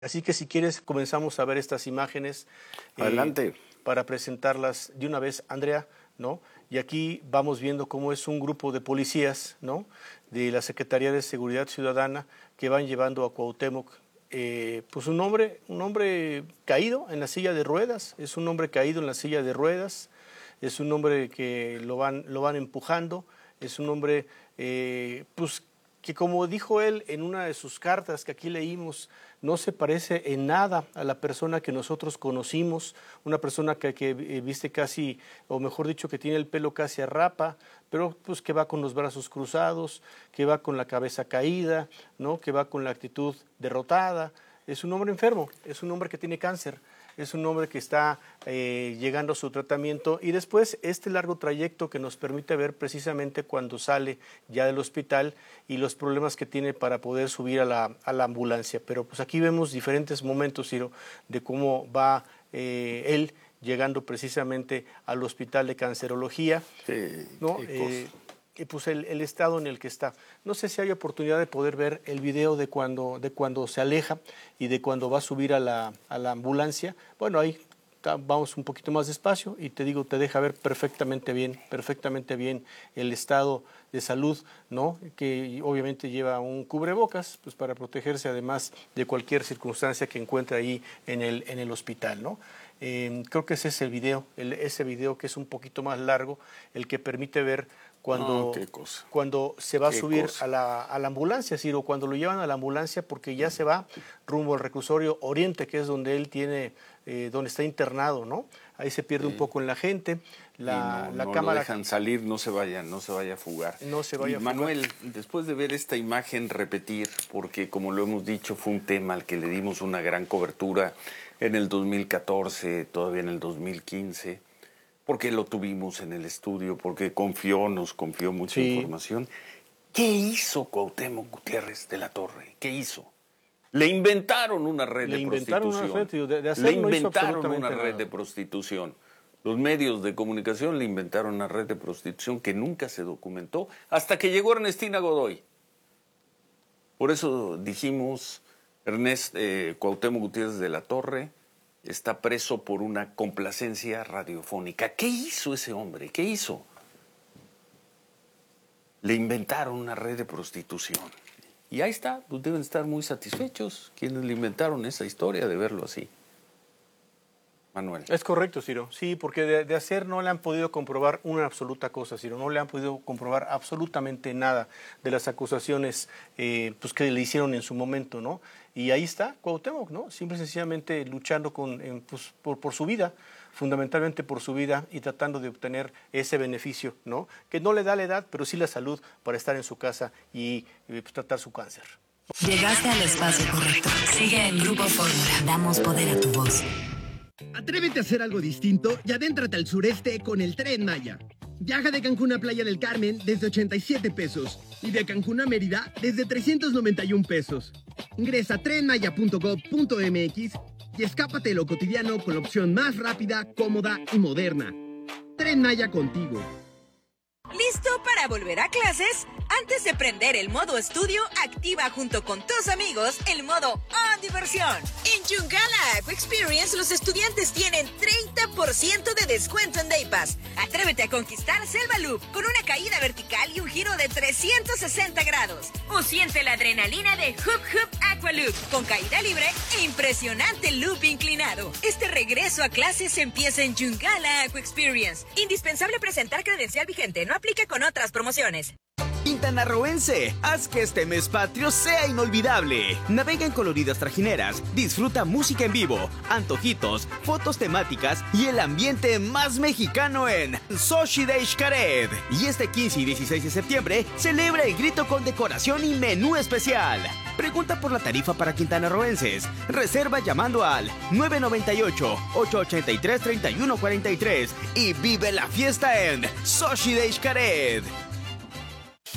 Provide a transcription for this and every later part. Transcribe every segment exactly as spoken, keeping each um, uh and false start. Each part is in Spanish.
Así que si quieres comenzamos a ver estas imágenes. Adelante. Eh, para presentarlas de una vez, Andrea, ¿no? Y aquí vamos viendo cómo es un grupo de policías, ¿no? De la Secretaría de Seguridad Ciudadana que van llevando a Cuauhtémoc, eh, pues un hombre, un hombre caído en la silla de ruedas, es un hombre caído en la silla de ruedas, es un hombre que lo van, lo van empujando, es un hombre, eh, pues que como dijo él en una de sus cartas que aquí leímos, no se parece en nada a la persona que nosotros conocimos, una persona que, que viste casi, o mejor dicho, que tiene el pelo casi a rapa, pero pues que va con los brazos cruzados, que va con la cabeza caída, ¿no? Que va con la actitud derrotada. Es un hombre enfermo, es un hombre que tiene cáncer, es un hombre que está eh, llegando a su tratamiento y después este largo trayecto que nos permite ver precisamente cuando sale ya del hospital y los problemas que tiene para poder subir a la, a la ambulancia. Pero pues aquí vemos diferentes momentos, Ciro, de cómo va eh, él llegando precisamente al hospital de cancerología, sí, ¿no? Eh, y pues el, el estado en el que está. No sé si hay oportunidad de poder ver el video de cuando, de cuando se aleja y de cuando va a subir a la, a la ambulancia. Bueno, ahí vamos un poquito más despacio y te digo, te deja ver perfectamente bien, perfectamente bien el estado de salud, ¿no? Que obviamente lleva un cubrebocas, pues para protegerse además de cualquier circunstancia que encuentre ahí en el, en el hospital, ¿no? Eh, creo que ese es el video, el, ese video que es un poquito más largo, el que permite ver cuando, oh, cuando se va a qué subir cosa. a la, a la ambulancia, Ciro, cuando lo llevan a la ambulancia porque ya se va rumbo al reclusorio Oriente, que es donde él tiene, eh, donde está internado, ¿no? Ahí se pierde sí. un poco en la gente, la, no, la no cámara... lo dejan salir, no se vaya, no se vaya a fugar. No se vaya y a fugar. Manuel, después de ver esta imagen repetir, porque como lo hemos dicho, fue un tema al que le dimos una gran cobertura en el dos mil catorce, todavía en el dos mil quince, porque lo tuvimos en el estudio, porque confió, nos confió mucha sí. información. ¿Qué hizo Cuauhtémoc Gutiérrez de la Torre? ¿Qué hizo? Le inventaron una red Le de inventaron prostitución. Una red, de, de hacer, le no inventaron una nada. red de prostitución. Los medios de comunicación le inventaron una red de prostitución que nunca se documentó hasta que llegó Ernestina Godoy. Por eso dijimos, Ernest eh, Cuauhtémoc Gutiérrez de la Torre está preso por una complacencia radiofónica. ¿Qué hizo ese hombre? ¿Qué hizo? Le inventaron una red de prostitución. Y ahí está, pues deben estar muy satisfechos quienes le inventaron esa historia de verlo así. Manuel. Es correcto, Ciro. Sí, porque de, de hacer no le han podido comprobar una absoluta cosa, Ciro. No le han podido comprobar absolutamente nada de las acusaciones eh, pues que le hicieron en su momento, ¿no? Y ahí está Cuauhtémoc, ¿no? Simple y sencillamente luchando con, eh, pues, por, por su vida, fundamentalmente por su vida y tratando de obtener ese beneficio, ¿no? Que no le da la edad, pero sí la salud para estar en su casa y eh, pues, tratar su cáncer. Llegaste al espacio correcto. Sigue en Grupo Fórmula. Damos poder a tu voz. Atrévete a hacer algo distinto y adéntrate al sureste con el Tren Maya. Viaja de Cancún a Playa del Carmen desde ochenta y siete pesos y de Cancún a Mérida desde trescientos noventa y un pesos. Ingresa a tren maya punto gob punto eme equis y escápate de lo cotidiano con la opción más rápida, cómoda y moderna. Tren Maya contigo. ¿Listo para volver a clases? Antes de prender el modo estudio, activa junto con tus amigos el modo On Diversión. En Yungala Aqua Experience, los estudiantes tienen treinta por ciento de descuento en Day Pass. Atrévete a conquistar Selva Loop con una caída vertical y un giro de trescientos sesenta grados. O siente la adrenalina de Hoop Hoop Aqua Loop con caída libre e impresionante loop inclinado. Este regreso a clases empieza en Yungala Aqua Experience. Indispensable presentar credencial vigente, no aplica con otras promociones. Quintanarroense, haz que este mes patrio sea inolvidable. Navega en coloridas trajineras, disfruta música en vivo, antojitos, fotos temáticas y el ambiente más mexicano en Xochitl de Xcaret. Y este quince y dieciséis de septiembre, celebra el grito con decoración y menú especial. Pregunta por la tarifa para quintanarroenses. Reserva llamando al nueve nueve ocho, ocho ocho tres, tres uno cuatro tres y vive la fiesta en Xochitl de Xcaret.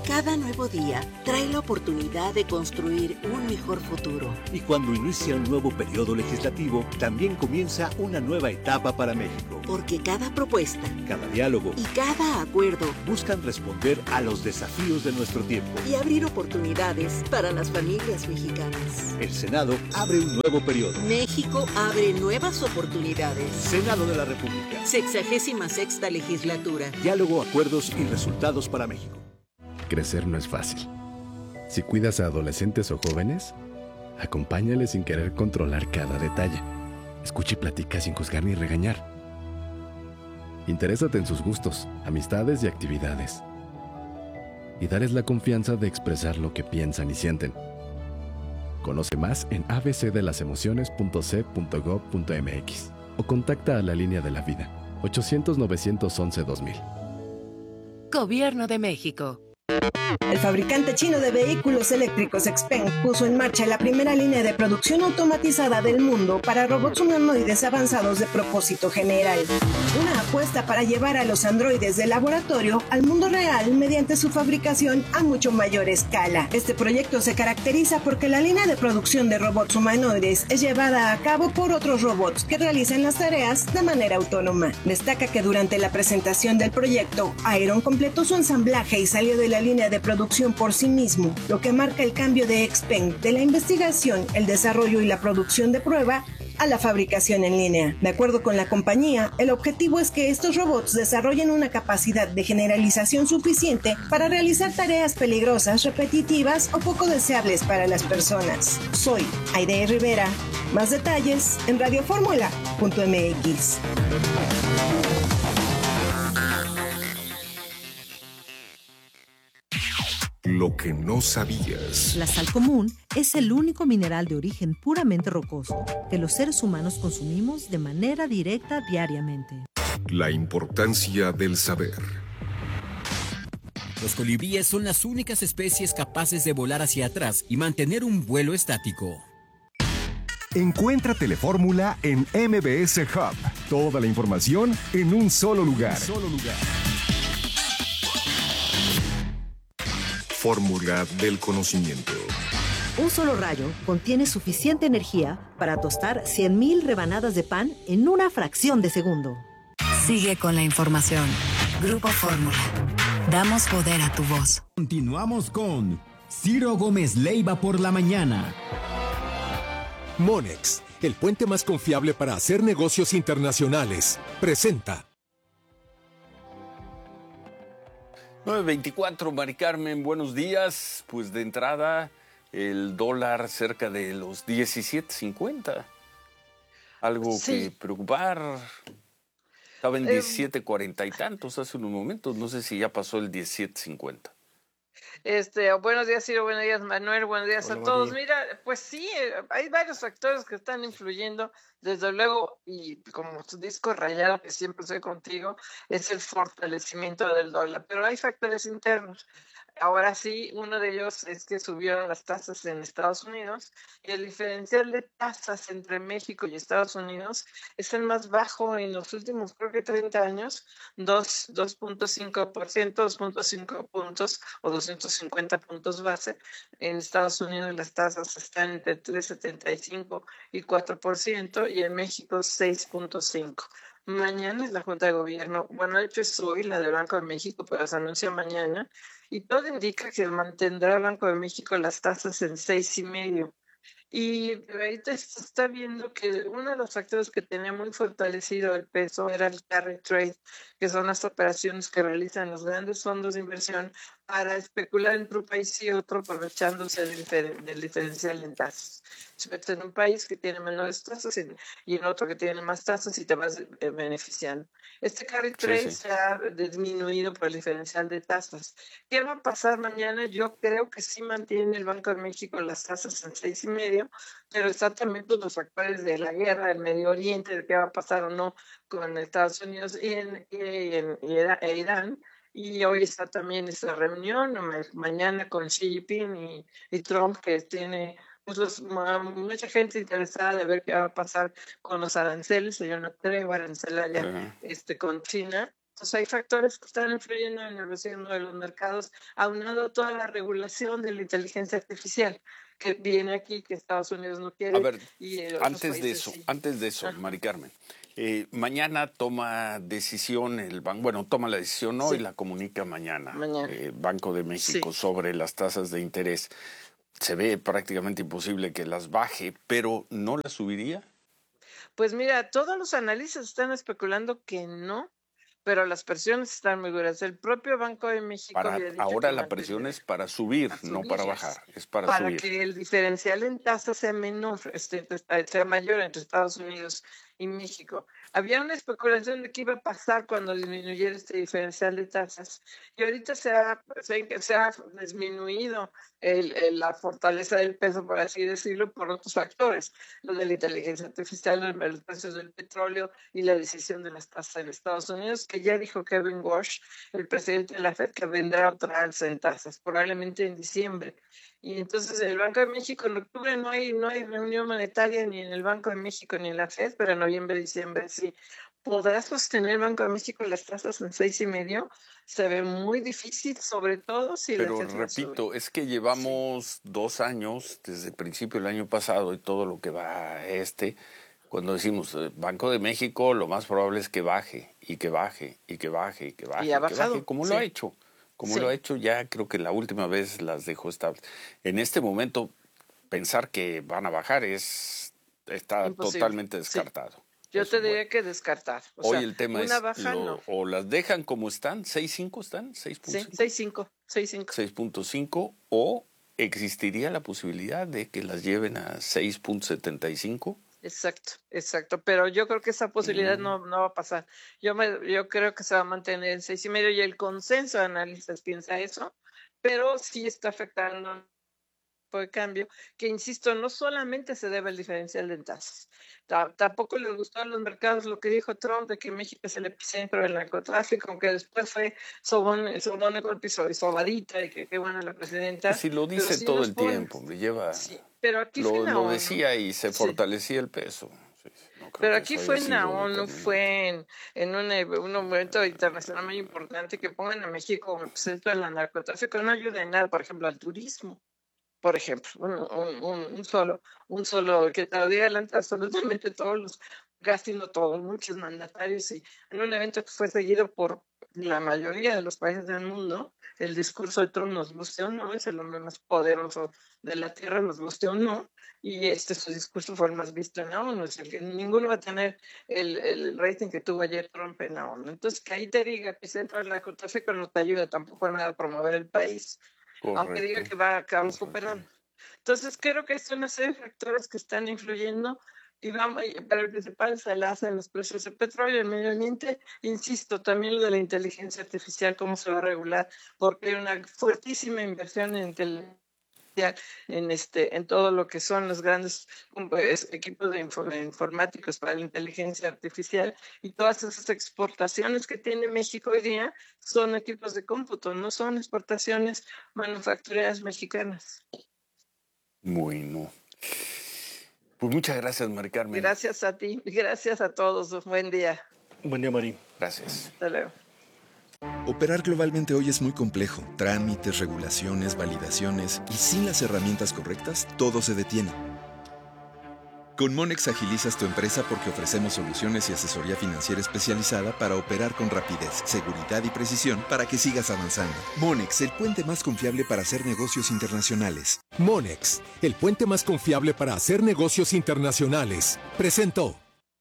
Cada nuevo día trae la oportunidad de construir un mejor futuro. Y cuando inicia un nuevo periodo legislativo, también comienza una nueva etapa para México. Porque cada propuesta, cada diálogo y cada acuerdo buscan responder a los desafíos de nuestro tiempo y abrir oportunidades para las familias mexicanas. El Senado abre un nuevo periodo. México abre nuevas oportunidades. Senado de la República. Sexagésima sexta legislatura. Diálogo, acuerdos y resultados para México. Crecer no es fácil. Si cuidas a adolescentes o jóvenes, acompáñales sin querer controlar cada detalle. Escucha y platica sin juzgar ni regañar. Interésate en sus gustos, amistades y actividades. Y dales la confianza de expresar lo que piensan y sienten. Conoce más en a b c de las emociones punto c punto gov punto m x o contacta a la Línea de la Vida, ochocientos, novecientos once, dos mil. Gobierno de México. El fabricante chino de vehículos eléctricos XPeng puso en marcha la primera línea de producción automatizada del mundo para robots humanoides avanzados de propósito general. Una apuesta para llevar a los androides del laboratorio al mundo real mediante su fabricación a mucho mayor escala. Este proyecto se caracteriza porque la línea de producción de robots humanoides es llevada a cabo por otros robots que realizan las tareas de manera autónoma. Destaca que durante la presentación del proyecto, Iron completó su ensamblaje y salió de la línea de producción por sí mismo, lo que marca el cambio de XPeng de la investigación, el desarrollo y la producción de prueba a la fabricación en línea. De acuerdo con la compañía, el objetivo es que estos robots desarrollen una capacidad de generalización suficiente para realizar tareas peligrosas, repetitivas o poco deseables para las personas. Soy Aide Rivera. Más detalles en radioformula punto m x. Lo que no sabías. La sal común es el único mineral de origen puramente rocoso que los seres humanos consumimos de manera directa diariamente. La importancia del saber. Los colibríes son las únicas especies capaces de volar hacia atrás y mantener un vuelo estático. Encuentra Telefórmula en M B S Hub. Toda la información en un solo lugar. Un solo lugar. Fórmula del conocimiento. Un solo rayo contiene suficiente energía para tostar cien mil rebanadas de pan en una fracción de segundo. Sigue con la información. Grupo Fórmula. Damos poder a tu voz. Continuamos con Ciro Gómez Leiva por la mañana. Monex, el puente más confiable para hacer negocios internacionales, presenta. nueve veinticuatro, Mari Carmen, buenos días. Pues de entrada, el dólar cerca de los diecisiete cincuenta. Algo sí. que preocupar. Estaba en diecisiete cuarenta y tantos hace unos momentos. No sé si ya pasó el diecisiete cincuenta. Este, buenos días, Ciro, buenos días, Manuel, buenos días Hola, a todos. María. Mira, pues sí, hay varios factores que están influyendo, desde luego, y como tu disco rayado, que siempre estoy contigo, es el fortalecimiento del dólar, pero hay factores internos. Ahora sí, uno de ellos es que subieron las tasas en Estados Unidos y el diferencial de tasas entre México y Estados Unidos es el más bajo en los últimos, creo que treinta años, dos punto cinco por ciento, dos punto cinco puntos o doscientos cincuenta puntos base. En Estados Unidos las tasas están entre tres punto setenta y cinco y cuatro por ciento y en México seis punto cinco. Mañana es la Junta de Gobierno, bueno, de hecho es hoy la del Banco de México, pero se anuncia mañana, y todo indica que mantendrá el Banco de México las tasas en seis y medio. Y ahorita se está viendo que uno de los factores que tenía muy fortalecido el peso era el carry trade, que son las operaciones que realizan los grandes fondos de inversión para especular entre un país y otro, aprovechándose del, difer- del diferencial en tasas. Si metes en un país que tiene menores tasas y, y en otro que tiene más tasas y te vas eh, beneficiando. Este carry trade sí, sí. se ha disminuido por el diferencial de tasas. ¿Qué va a pasar mañana? Yo creo que sí mantiene el Banco de México las tasas en seis y medio, pero están también pues, los factores de la guerra del Medio Oriente, de qué va a pasar o no con Estados Unidos y, en, y, en, y e Irán. Y hoy está también esta reunión, mañana con Xi Jinping y, y Trump, que tiene pues, los, mucha gente interesada de ver qué va a pasar con los aranceles. Yo no creo arancelaria uh-huh. este, con China. Entonces hay factores que están influyendo en el evolución de los mercados, aunado a toda la regulación de la inteligencia artificial que viene aquí, que Estados Unidos no quiere. A ver, y antes de eso, sí. antes de eso, Mari Carmen, eh, mañana toma decisión el banco, bueno, toma la decisión hoy, sí. la comunica mañana, mañana. Eh, Banco de México sí. sobre las tasas de interés. Se ve prácticamente imposible que las baje, pero ¿no las subiría? Pues mira, todos los analistas están especulando que no, pero las presiones están muy duras. El propio Banco de México para, había dicho ahora que la presión es para subir, para no subir, para bajar, es para, para subir. Para que el diferencial en tasas sea menor, este, sea mayor entre Estados Unidos y México. Había una especulación de qué iba a pasar cuando disminuyera este diferencial de tasas. Y ahorita se ha, se, se ha disminuido el, el, la fortaleza del peso, por así decirlo, por otros factores. Lo de la inteligencia artificial, los precios del petróleo y la decisión de las tasas en Estados Unidos, que ya dijo Kevin Walsh, el presidente de la Fed, que vendrá otra alza en tasas, probablemente en diciembre. Y entonces el Banco de México en octubre no hay, no hay reunión monetaria ni en el Banco de México ni en la Fed, pero en noviembre, diciembre sí. ¿Podrá sostener el Banco de México las tasas en seis y medio? Se ve muy difícil, sobre todo si Pero la Fed repito, sube. Es que llevamos sí. dos años, desde el principio del año pasado y todo lo que va a este, cuando decimos Banco de México, lo más probable es que baje, y que baje, y que baje, y que baje, y ha y que bajado, baje, como sí. lo ha hecho. Como sí. lo ha hecho ya, creo que la última vez las dejó estables. En este momento, pensar que van a bajar es está Imposible. totalmente descartado. Sí. Yo Eso, te diría bueno. que descartar. O Hoy sea, el tema una es, baja, lo, no. o las dejan como están, seis punto cinco están, seis punto cinco. Sí, seis punto cinco. seis punto cinco, o existiría la posibilidad de que las lleven a seis punto setenta y cinco. Exacto, exacto, pero yo creo que esa posibilidad Mm. no, no va a pasar. Yo me, yo creo que se va a mantener en seis y medio y el consenso de analistas piensa eso, pero sí está afectando de cambio, que insisto, no solamente se debe al diferencial de tasas. T- tampoco les gustó a los mercados lo que dijo Trump de que México es el epicentro del narcotráfico, aunque después fue sobón, sobón el piso y sobadita y que qué buena la presidenta. Sí, lo dice sí todo el pone, tiempo, hombre, lleva, sí, pero aquí lo, fue la lo ONU. decía y se fortalecía sí. el peso. Sí, no pero aquí fue en la ONU, fue en, en un, un momento internacional muy importante que pongan a México como epicentro del narcotráfico, no ayuda en nada, por ejemplo, al turismo. Por ejemplo, un, un, un solo, un solo, que te lo diga adelante absolutamente todos los, casi no todos, muchos mandatarios, y en un evento que fue seguido por la mayoría de los países del mundo, el discurso de Trump nos guste o no, es el hombre más poderoso de la tierra, nos guste o no, y este su discurso fue el más visto en la ONU, es el que ninguno va a tener el, el rating que tuvo ayer Trump en la ONU. Entonces, que ahí te diga que centro del narcotráfico no te ayuda tampoco a nada a promover el país. Correcto. Aunque diga que va a superando. Entonces creo que son una serie de factores que están influyendo y vamos, pero el principal es el alza en los precios del petróleo, el medio ambiente, insisto, también lo de la inteligencia artificial, cómo se va a regular, porque hay una fuertísima inversión en inteligencia en este en todo lo que son los grandes pues, equipos de informáticos para la inteligencia artificial y todas esas exportaciones que tiene México hoy día son equipos de cómputo, no son exportaciones manufactureras mexicanas. Bueno, pues muchas gracias, Mari Carmen. Gracias a ti, gracias a todos, buen día. Buen día, Mari. Gracias. Hasta luego. Operar globalmente hoy es muy complejo. Trámites, regulaciones, validaciones y sin las herramientas correctas, todo se detiene. Con Monex agilizas tu empresa porque ofrecemos soluciones y asesoría financiera especializada para operar con rapidez, seguridad y precisión para que sigas avanzando. Monex, el puente más confiable para hacer negocios internacionales. Monex, el puente más confiable para hacer negocios internacionales. Presentó.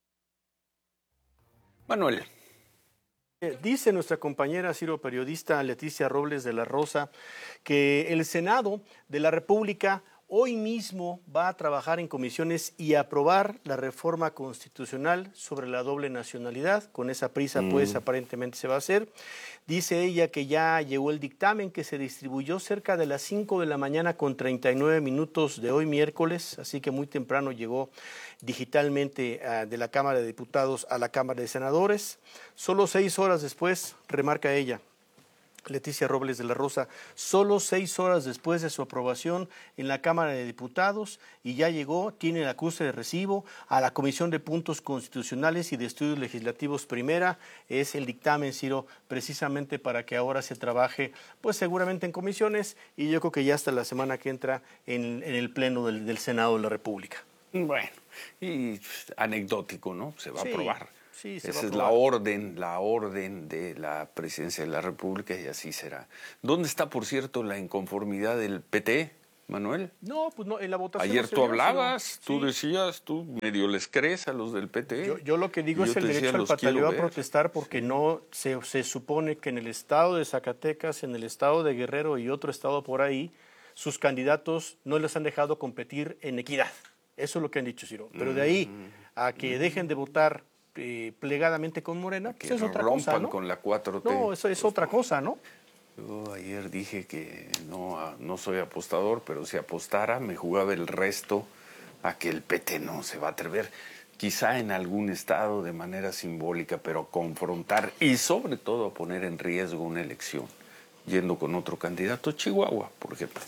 Manuel. Dice nuestra compañera Ciro periodista Leticia Robles de la Rosa que el Senado de la República hoy mismo va a trabajar en comisiones y aprobar la reforma constitucional sobre la doble nacionalidad. Con esa prisa, mm. pues, aparentemente se va a hacer. Dice ella que ya llegó el dictamen que se distribuyó cerca de las cinco de la mañana con treinta y nueve minutos de hoy miércoles, así que muy temprano llegó digitalmente uh, de la Cámara de Diputados a la Cámara de Senadores. Solo seis horas después, remarca ella, Leticia Robles de la Rosa, solo seis horas después de su aprobación en la Cámara de Diputados y ya llegó, tiene el acuse de recibo a la Comisión de Puntos Constitucionales y de Estudios Legislativos Primera. Es el dictamen, Ciro, precisamente para que ahora se trabaje, pues seguramente en comisiones y yo creo que ya hasta la semana que entra en, en el Pleno del, del Senado de la República. Bueno, y anecdótico, ¿no? Se va Sí. a aprobar. Sí, se Esa va a es la aprobar. orden, la orden de la Presidencia de la República y así será. ¿Dónde está, por cierto, la inconformidad del P T, Manuel? No, pues no, en la votación. Ayer no se tú dio, hablabas, sino- tú sí. decías, tú medio les crees a los del P T. Yo, yo lo que digo Y yo es el te decía, derecho al los quiero pataleo a ver. protestar porque no se, se supone que en el estado de Zacatecas, en el estado de Guerrero y otro estado por ahí, sus candidatos no les han dejado competir en equidad. Eso es lo que han dicho, Ciro. Pero de ahí a que dejen de votar eh, plegadamente con Morena, pues Que es otra rompan cosa, ¿no? con la cuatro T. No, eso es otra cosa, ¿no? Yo ayer dije que no, no soy apostador, pero si apostara me jugaba el resto a que el P T no se va a atrever, quizá en algún estado de manera simbólica, pero confrontar y sobre todo a poner en riesgo una elección, yendo con otro candidato, Chihuahua, por ejemplo.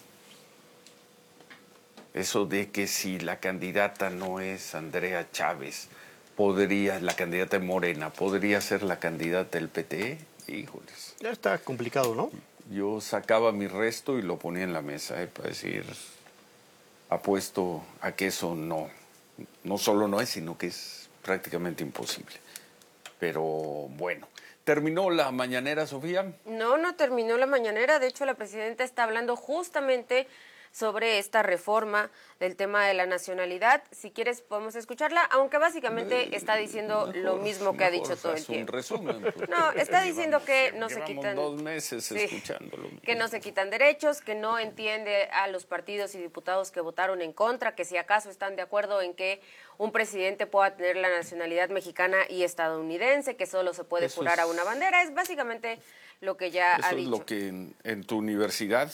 Eso de que si la candidata no es Andrea Chávez, podría, la candidata de Morena, podría ser la candidata del P T, híjoles. Ya está complicado, ¿no? Yo sacaba mi resto y lo ponía en la mesa, eh, para decir, apuesto a que eso no, no solo no es, sino que es prácticamente imposible. Pero bueno, ¿terminó la mañanera, Sofía? No, no terminó la mañanera. De hecho, la presidenta está hablando justamente sobre esta reforma del tema de la nacionalidad. Si quieres, podemos escucharla, aunque básicamente está diciendo Mejor, lo mismo que ha mejor dicho todo el haz un tiempo. resumen, pues, No, está llevamos- diciendo que no se llevamos quitan... dos meses Sí. escuchándolo. que no se quitan derechos, que no entiende a los partidos y diputados que votaron en contra, que si acaso están de acuerdo en que un presidente pueda tener la nacionalidad mexicana y estadounidense, que solo se puede Eso jurar a es- una bandera. Es básicamente lo que ya Eso ha es dicho. lo que en, en tu universidad,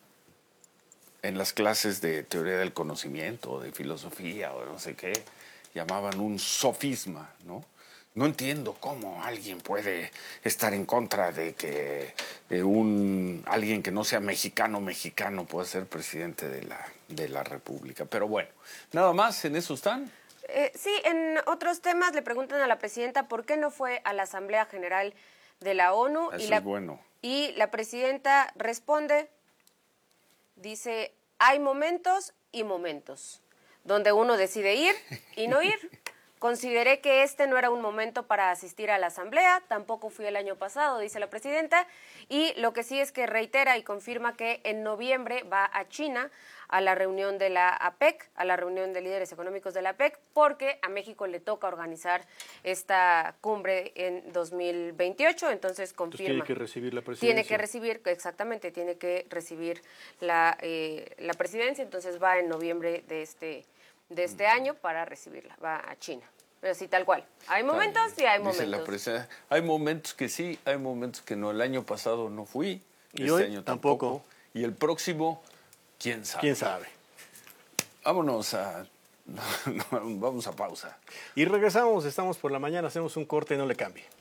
en las clases de teoría del conocimiento, de filosofía o de no sé qué, llamaban un sofisma, ¿no? No entiendo cómo alguien puede estar en contra de que eh, un alguien que no sea mexicano mexicano pueda ser presidente de la, de la República. Pero bueno, nada más, ¿en eso están? Eh, sí, en otros temas le preguntan a la presidenta por qué no fue a la Asamblea General de la ONU. Eso y la, es bueno. Y la presidenta responde, dice, hay momentos y momentos, donde uno decide ir y no ir. Consideré que este no era un momento para asistir a la asamblea, tampoco fui el año pasado, dice la presidenta, y lo que sí es que reitera y confirma que en noviembre va a China a la reunión de la APEC, a la reunión de líderes económicos de la APEC, porque a México le toca organizar esta cumbre en dos mil veintiocho, entonces confirma. Entonces tiene que recibir la presidencia. Tiene que recibir, exactamente, tiene que recibir la, eh, la presidencia, entonces va en noviembre de este de este año para recibirla, va a China. Pero sí, tal cual. Hay momentos y hay Dice la momentos. presidenta, hay momentos que sí, hay momentos que no. El año pasado no fui, Y este hoy año tampoco. tampoco. Y el próximo, quién sabe. ¿Quién sabe? Vámonos a... vamos a pausa. Y regresamos, estamos por la mañana, hacemos un corte, no le cambie.